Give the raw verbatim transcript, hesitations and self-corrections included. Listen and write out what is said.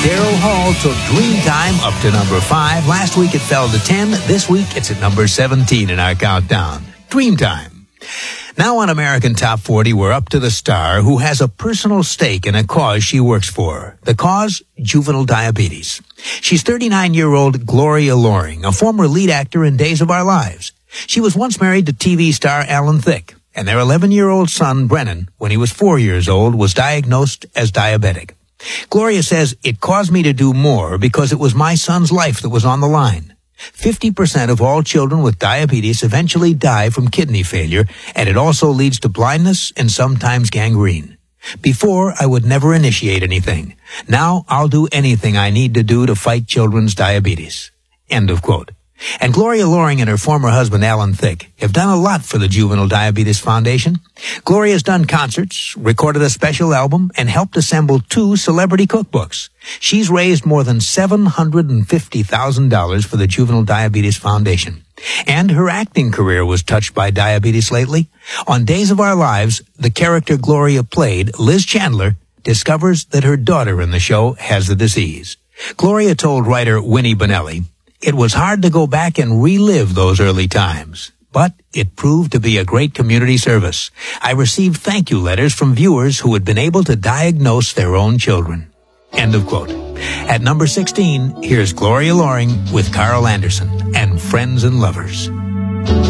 Daryl Hall took Dreamtime up to number five. Last week it fell to ten. This week it's at number seventeen in our countdown. Dreamtime. Now on American Top forty, we're up to the star who has a personal stake in a cause she works for. The cause? Juvenile diabetes. She's thirty-nine-year-old Gloria Loring, a former lead actor in Days of Our Lives. She was once married to T V star Alan Thicke, and their eleven-year-old son, Brennan, when he was four years old, was diagnosed as diabetic. Gloria says, "It caused me to do more because it was my son's life that was on the line. fifty percent of all children with diabetes eventually die from kidney failure, and it also leads to blindness and sometimes gangrene. Before, I would never initiate anything. Now, I'll do anything I need to do to fight children's diabetes." End of quote. And Gloria Loring and her former husband, Alan Thicke, have done a lot for the Juvenile Diabetes Foundation. Gloria's done concerts, recorded a special album, and helped assemble two celebrity cookbooks. She's raised more than seven hundred fifty thousand dollars for the Juvenile Diabetes Foundation. And her acting career was touched by diabetes lately. On Days of Our Lives, the character Gloria played, Liz Chandler, discovers that her daughter in the show has the disease. Gloria told writer Winnie Bonelli, "It was hard to go back and relive those early times, but it proved to be a great community service. I received thank you letters from viewers who had been able to diagnose their own children." End of quote. At number sixteen, here's Gloria Loring with Carl Anderson and Friends and Lovers.